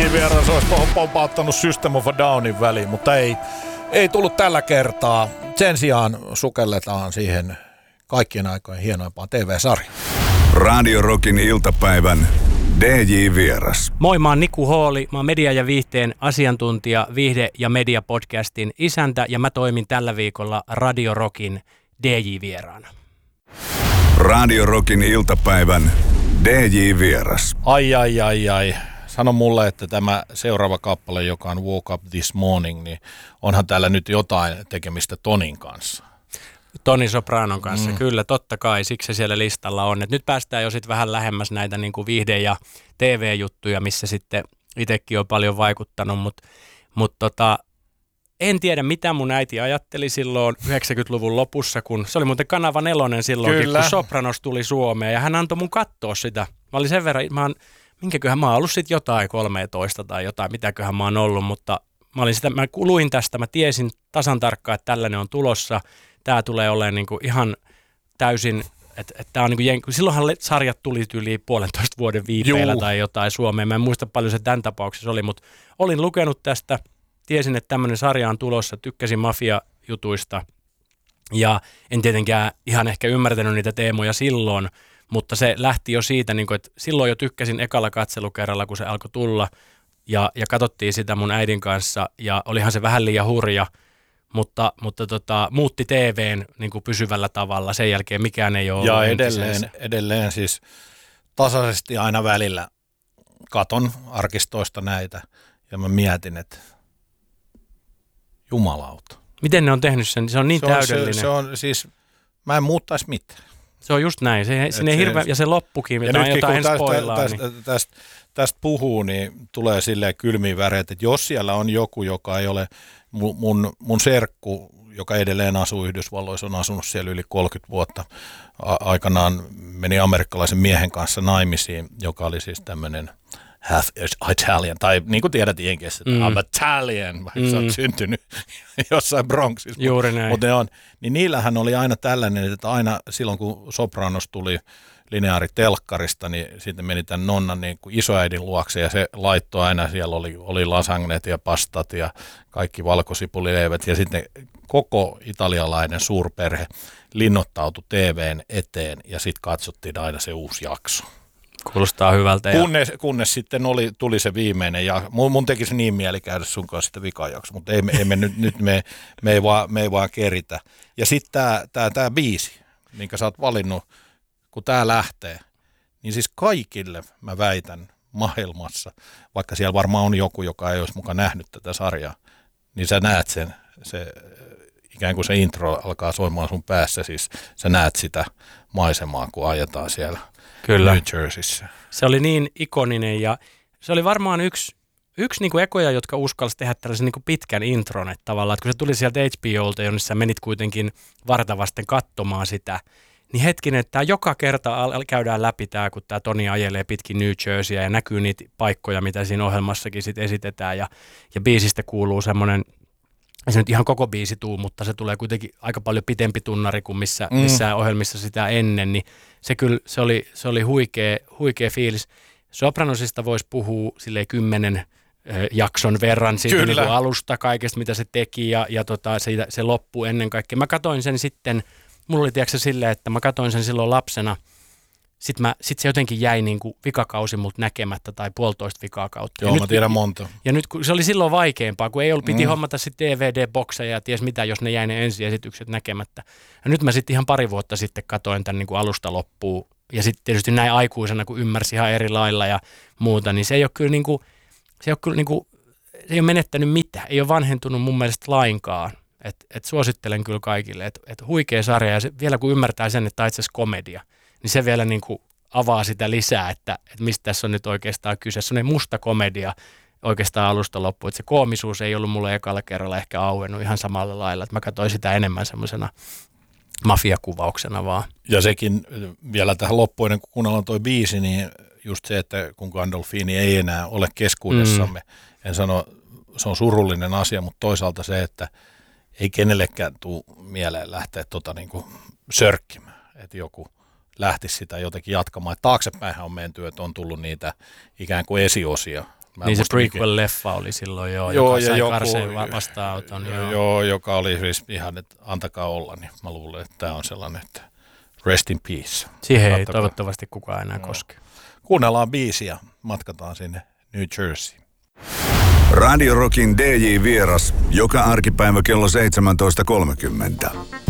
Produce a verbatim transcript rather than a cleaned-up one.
D J-vieras olisi tuohon pompauttanut System of a Downin väliin, mutta ei, ei tullut tällä kertaa. Sen sijaan sukelletaan siihen kaikkien aikojen hienoimpaan T V-sarjaan. Radio Rockin iltapäivän D J-vieras. Moi, mä oon Niku Hooli. Mä oon media- ja viihteen asiantuntija, viihde- ja media-podcastin isäntä ja mä toimin tällä viikolla Radio Rockin D J-vieraana. Radio Rockin iltapäivän D J-vieras. Ai, ai, ai, ai. Sano mulle, että tämä seuraava kappale, joka on Woke Up This Morning, niin onhan täällä nyt jotain tekemistä Tonin kanssa. Toni Sopranon kanssa, Mm. kyllä, totta kai, siksi se siellä listalla on. Et nyt päästään jo sitten vähän lähemmäs näitä niin kuin viihde- ja T V-juttuja, missä sitten itsekin on paljon vaikuttanut, mutta mut tota, en tiedä, mitä mun äiti ajatteli silloin yhdeksänkymmentäluvun lopussa, kun se oli muuten Kanava nelonen silloinkin, Kyllä. kun Sopranos tuli Suomeen, ja hän antoi mun katsoa sitä. Mä olin sen verran, mä oon, minkäköhän mä oon ollut sitten jotain kolmetoista tai jotain, mitäköhän mä oon ollut, mutta mä olin sitä, mä luin tästä, mä tiesin tasan tarkkaan, että tällainen on tulossa. Tämä tulee olemaan niinku ihan täysin, että et tämä on niinku, jen... silloinhan sarjat tuli yli puolentoista vuoden viipeillä Juu. tai jotain Suomeen. Mä en muista paljon se tämän tapauksessa oli, mutta olin lukenut tästä, tiesin, että tämmöinen sarja on tulossa, tykkäsin mafia-jutuista ja en tietenkään ihan ehkä ymmärtänyt niitä teemoja silloin, mutta se lähti jo siitä, niinku, että silloin jo tykkäsin ekalla katselukerralla, kun se alkoi tulla ja, ja katsottiin sitä mun äidin kanssa ja olihan se vähän liian hurja. Mutta, mutta tota, muutti T V:n niin kuin pysyvällä tavalla. Sen jälkeen mikään ei ole Ja ollut edelleen, entisensä. edelleen siis tasaisesti aina välillä katon arkistoista näitä ja mä mietin, että jumalauta. Miten ne on tehnyt sen? Se on niin se on, täydellinen. se, Se, se on siis, mä en muuttaisi mitään. se on just näin. Se, sinne se- hirveä, ja se loppukin, Ja mitä nytkin jotain kun en tästä, spoilaa. tästä, Niin. tästä, tästä puhuu, niin tulee silleen kylmiä väreitä, että jos siellä on joku, joka ei ole mun, mun, mun serkku, joka edelleen asuu Yhdysvalloissa, on asunut siellä yli kolmekymmentä vuotta. A- aikanaan meni amerikkalaisen miehen kanssa naimisiin, joka oli siis tämmöinen half Italian, tai niin kuin tiedät jenkeissä, että Mm. I'm Italian, vaikka Mm. sä oot syntynyt jossain Bronxissa. Juuri näin. Mutta ne on, niin niillähän oli aina tällainen, että aina silloin kun Sopranos tuli lineaaritelkkarista, niin sitten meni tämän nonnan niin kuin isoäidin luokse ja se laittoi aina, siellä oli, oli lasagnet ja pastat ja kaikki valkosipulileivät ja sitten koko italialainen suurperhe linnoittautui T V:n eteen ja sitten katsottiin aina se uusi jakso. Kuulostaa hyvältä. Ja Kunnes, kunnes sitten oli, tuli se viimeinen ja mun, mun tekisi niin mieli käydä sun kanssa sitä vikajakso, mutta ei, me- ei me nyt, nyt me, me, ei vaan, me ei vaan keritä. Ja sitten tämä tää, tää biisi, minkä sä oot valinnut, kun tää lähtee, niin siis kaikille mä väitän maailmassa, vaikka siellä varmaan on joku, joka ei olisi mukaan nähnyt tätä sarjaa, niin sä näet sen, se, ikään kuin se intro alkaa soimaan sun päässä, siis sä näet sitä maisemaa, kun ajetaan siellä Kyllä. New Jerseyssä. se oli niin ikoninen ja se oli varmaan yksi, yksi niin kuin ekoja, jotka uskalsi tehdä tällaisen niin kuin pitkän intron, että tavallaan, että kun se tuli sieltä H B O:lta, jonne sä menit kuitenkin vartavasten katsomaan sitä, niin hetkinen, että tämä joka kerta al- käydään läpi tämä, kun tämä Toni ajelee pitkin New Jerseyä ja näkyy niitä paikkoja, mitä siinä ohjelmassakin sit esitetään ja, ja biisistä kuuluu semmoinen, ei se nyt ihan koko biisi tuu, mutta se tulee kuitenkin aika paljon pitempi tunnari kuin missä, Mm. missään ohjelmissa sitä ennen, niin se kyllä, se oli, se oli huikea, huikea fiilis. Sopranosista voisi puhua silleen kymmenen ö, jakson verran siitä Kyllä. niin kuin alusta kaikesta, mitä se teki ja, ja tota, se, se loppuu ennen kaikkea. Mä katoin sen sitten, mulla oli tiedätkö silleen, että mä katoin sen silloin lapsena, sitten mä, sit se jotenkin jäi niin kuin vikakausi multa näkemättä tai puolitoista vikaa kautta. Joo, ja mä tiedän monta. ja nyt kun se oli silloin vaikeampaa, kun ei ollut, piti Mm. hommata sitten D V D-bokseja ja ties mitä, jos ne jäi ne ensiesitykset näkemättä. Ja nyt mä sitten ihan pari vuotta sitten katoin tämän niin kuin alusta loppuun. Ja sitten tietysti näin aikuisena, kun ymmärsi ihan eri lailla ja muuta, niin se ei ole kyllä niin kuin, se ei ole kyllä niin kuin, se ei ole menettänyt mitään. Ei ole vanhentunut mun mielestä lainkaan. Et, et suosittelen kyllä kaikille, että et huikea sarja ja se, vielä kun ymmärtää sen, että tämä on itse asiassa komedia, niin se vielä niin kuin avaa sitä lisää, että, että mistä tässä on nyt oikeastaan kyse. Se on musta komedia oikeastaan alusta loppuun. Että se koomisuus ei ollut mulle ekalla kerralla ehkä auennut ihan samalla lailla. Että mä katsoin sitä enemmän semmoisena mafiakuvauksena vaan. Ja sekin vielä tähän loppuun, ennen kuin kuunnellaan toi biisi, niin just se, että kun Gandolfini ei enää ole keskuudessamme, mm. en sano, se on surullinen asia, mutta toisaalta se, että ei kenellekään tule mieleen lähteä tota niin kuin sörkkimään, että joku lähtisi sitä jotenkin jatkamaan. Että taaksepäinhän on menty, että on tullut niitä ikään kuin esiosia, Mä niin se muista, prequel-leffa oli silloin jo, joo, joka ja sai joku, Karseen vasta-auton. Joo. joo, joka oli siis ihan, että antakaa olla, niin mä luulen, että tämä on sellainen, että rest in peace. Siihen ei Antakaa. toivottavasti kukaan enää koske. Kuunnellaan biisi ja matkataan sinne New Jersey. Radio Rockin D J-vieras joka arkipäivä kello seitsemäntoista kolmekymmentä.